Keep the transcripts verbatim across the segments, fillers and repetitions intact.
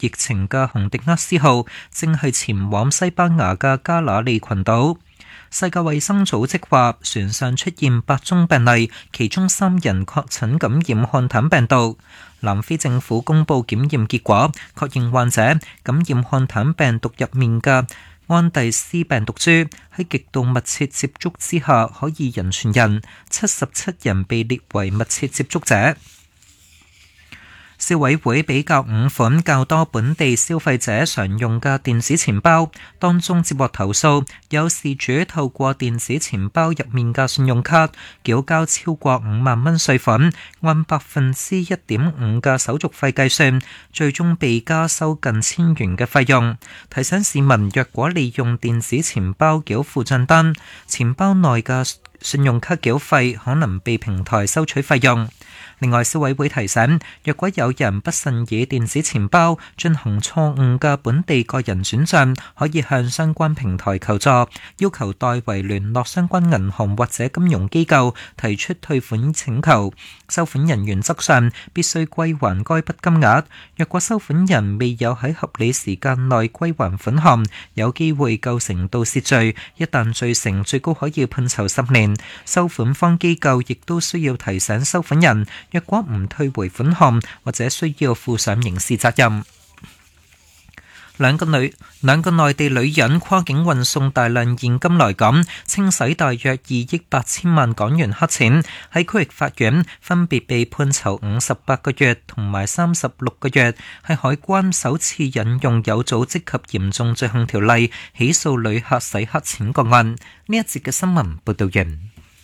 疫情嘅洪迪厄斯號正係前往西班牙嘅加那利群島。世界衛生組織話，船上出現八宗病例，其中三人確診感染漢坦病毒。南非政府公布檢驗結果，確認患者感染漢坦病毒入面嘅安第斯病毒株，喺極度密切接觸之下可以人傳人，七十七人被列為密切接觸者。消委會比較五款較多本地消費者常用嘅電子錢包，當中接獲投訴，有事主透過電子錢包入面嘅信用卡繳交超過五萬蚊稅款，按百分之一點五嘅手續費計算，最終被加收近千元嘅費用。提醒市民，若果利用電子錢包繳付帳單，錢包內嘅信用卡繳費可能被平台收取費用。另外，消委會提醒，若果有人不慎以電子錢包進行錯誤嘅本地個人轉帳，可以向相關平台求助，要求代為聯絡相關銀行或者金融機構提出退款請求。收款人原則上必須歸還該筆金額。若果收款人未有喺合理時間內歸還款項，有機會構成盜竊罪，一旦罪成，最高可以判囚十年。收款方機構亦都需要提醒收款人，若果唔退回款項，或者需要負上刑事責任。兩個女兩個內地女人跨境運送大量現金來港，清洗大約二億八千萬港元黑錢，喺區域法院分別被判囚五十八個月同埋三十六個月，係海關首次引用有組織及嚴重罪行條例起訴旅客洗黑錢個案。呢一節嘅新聞報道完。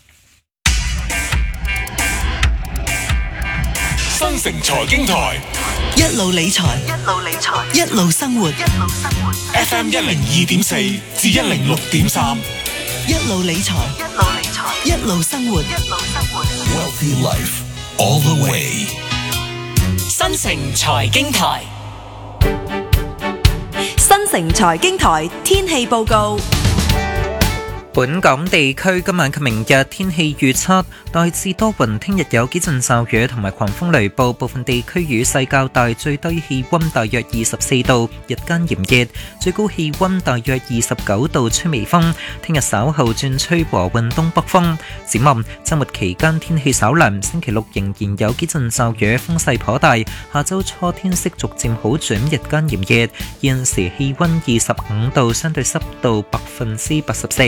新城財經台一路理財，一路理財，一路生活，一路生活。 F M 一零二點四至一零六點三， 一路理財，一路理財，一路生活，一路生活。 Wealthy Life all the way。 新城財經台， 新城財經台天氣報告。 本港地區今晚及明日天氣預測大致多雲，聽日有幾陣驟雨同埋狂風雷暴，部分地區雨勢較大，最低氣溫大約二十四度，日間炎熱，最高氣溫大約二十九度，吹微風。聽日稍後轉吹和緩東北風。展望週末期間天氣稍涼，星期六仍然有幾陣驟雨，風勢頗大。下週初天色逐漸好轉，日間炎熱。現時氣溫二十五度，相對濕度百分之八十四。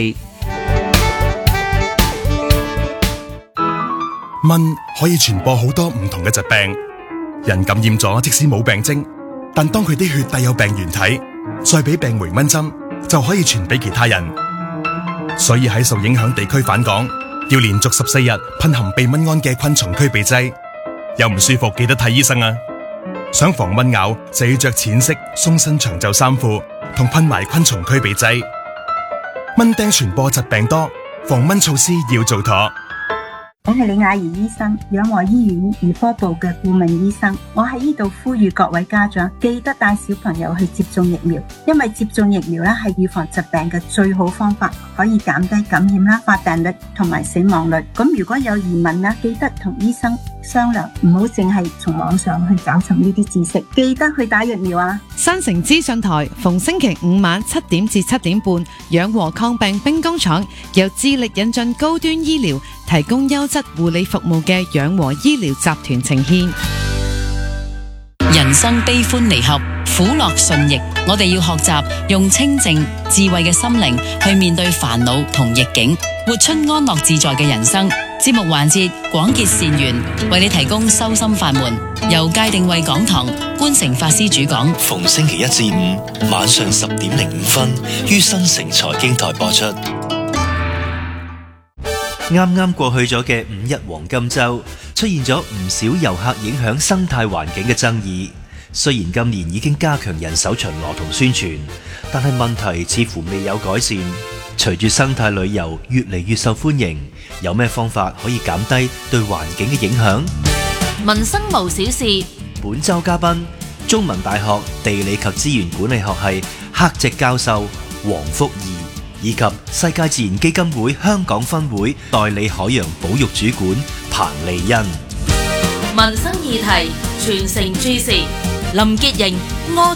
蚊可以傳播好多唔同嘅疾病，人感染咗即使冇病徵，但當佢啲血帶有病原體，再俾病媒蚊針，就可以傳俾其他人。所以喺受影響地區返港，要連續十四日噴含避蚊胺嘅昆蟲驅避劑。有唔舒服記得睇醫生啊！想防蚊咬就要着淺色鬆身長袖衫褲，同噴埋昆蟲驅避劑。蚊叮傳播疾病多，防蚊措施要做妥。 我係李雅儀醫生，養和醫院兒科部嘅顧問醫生。我喺呢度呼籲各位家長記得帶小朋友去接種疫苗，因為接種疫苗咧係預防疾病嘅最好方法，可以減低感染啦、發病率同埋死亡率。咁如果有疑問咧，記得同醫生商量，唔好淨係從網上去找尋呢啲知識，記得去打疫苗啊！ 新城資訊台逢星期五晚七點至七點半，養和抗病兵工廠由致力引進高端醫療，提供優質護理服務嘅養和醫療集團呈獻。 人生悲歡離合，苦樂順逆，我哋要學習用清靜智慧嘅心靈去面對煩惱同逆境，活出安樂自在嘅人生。節目環節廣結善緣，為你提供修心法門，由界定慧講堂觀誠法師主講， 逢星期一至五晚上十點零五分於新城財經台播出。啱啱過去咗嘅五一黃金週，出現咗唔少遊客影響生態環境嘅爭議。雖然今年已經加強人手巡邏同宣傳，但係問題似乎未有改善。隨住生態旅遊越嚟越受歡迎，有咩方法可以減低對環境嘅影響？ 民生無小事。 本週嘉賓，中文大學地理及資源管理學系客席教授黃福義，以及世界自然基金會香港分會代理海洋保育主管彭麗欣。 民生議題，全城注視。林潔瑩、柯